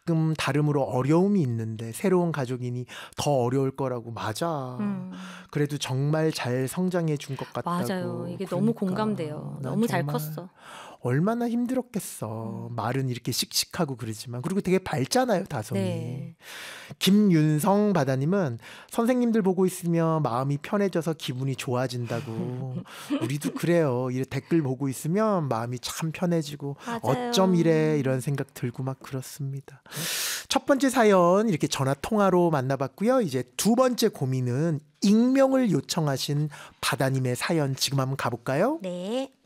가끔 다름으로 어려움이 있는데 새로운 가족이니 더 어려울 거라고. 맞아. 그래도 정말 잘 성장해 준 것 같다고. 맞아요. 이게 너무 그러니까 공감돼요. 난 너무 잘 정말 컸어. 얼마나 힘들었겠어. 말은 이렇게 씩씩하고 그러지만. 그리고 되게 밝잖아요, 다솜이. 네. 김윤성 바다님은 선생님들 보고 있으면 마음이 편해져서 기분이 좋아진다고. 우리도 그래요. 이 댓글 보고 있으면 마음이 참 편해지고 맞아요. 어쩜 이래 이런 생각 들고 막 그렇습니다. 첫 번째 사연 이렇게 전화 통화로 만나봤고요. 이제 두 번째 고민은 익명을 요청하신 바다님의 사연 지금 한번 가볼까요? 네.